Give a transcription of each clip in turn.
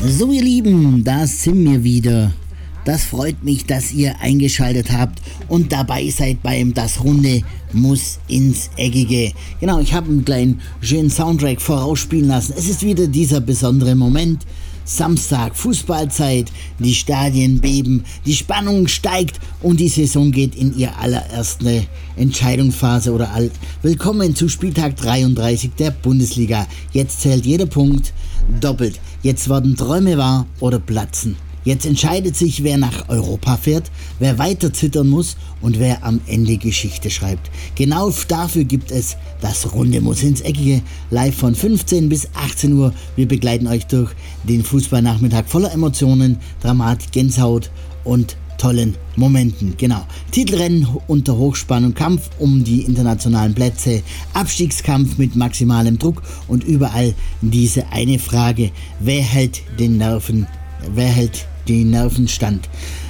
So ihr Lieben, da sind wir wieder. Das freut mich, dass ihr eingeschaltet habt und dabei seid beim Das Runde muss ins Eckige. Genau, ich habe einen kleinen schönen Soundtrack vorausspielen lassen. Es ist wieder dieser besondere Moment. Samstag, Fußballzeit, die Stadien beben, die Spannung steigt und die Saison geht in ihr allererste Entscheidungsphase Willkommen zu Spieltag 33 der Bundesliga. Jetzt zählt jeder Punkt doppelt. Jetzt werden Träume wahr oder platzen. Jetzt entscheidet sich, wer nach Europa fährt, wer weiter zittern muss und wer am Ende Geschichte schreibt. Genau dafür gibt es Das Runde muss ins Eckige, live von 15 bis 18 Uhr. Wir begleiten euch durch den Fußballnachmittag voller Emotionen, Dramatik, Gänsehaut und tollen Momenten. Genau. Titelrennen unter Hochspannung, Kampf um die internationalen Plätze, Abstiegskampf mit maximalem Druck und überall diese eine Frage: Wer hält die Nerven stand?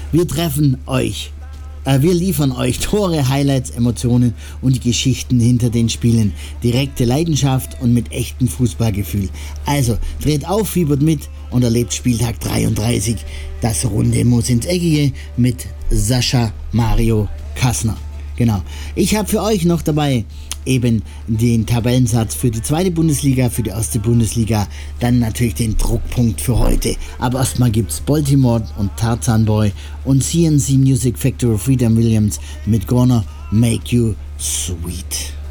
Wir liefern euch Tore, Highlights, Emotionen und die Geschichten hinter den Spielen. Direkte Leidenschaft und mit echtem Fußballgefühl. Also, dreht auf, fiebert mit und erlebt Spieltag 33. Das Runde muss ins Eckige mit Sascha Mario Kassner. Genau. Ich habe für euch noch dabei eben den Tabellensatz für die zweite Bundesliga, für die erste Bundesliga, dann natürlich den Druckpunkt für heute. Aber erstmal gibt's Baltimore und Tarzan Boy und CNC Music Factory Freedom Williams mit Gonna Make You Sweet.